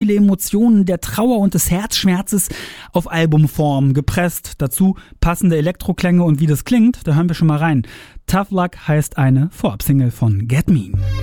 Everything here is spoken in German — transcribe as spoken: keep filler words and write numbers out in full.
viele Emotionen der Trauer und des Herzschmerzes auf Albumform gepresst. Dazu passende Elektroklänge und wie das klingt, da hören wir schon mal rein. Tough Luck heißt eine Vorabsingle von Get Mean.